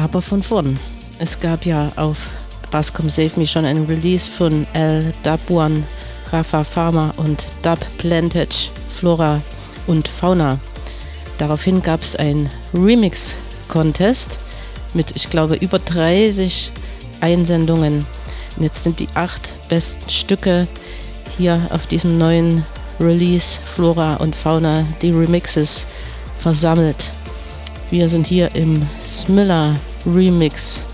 aber von vorn. Es gab ja auf Bascom Save Me schon ein Release von L, Dub One, Rafa Farmer und Dub Plantage, Flora und Fauna. Daraufhin gab es einen Remix-Contest mit, ich glaube, über 30 Einsendungen. Und jetzt sind die 8 besten Stücke hier auf diesem neuen Release Flora und Fauna, die Remixes, versammelt. Wir sind hier im Smilla Remix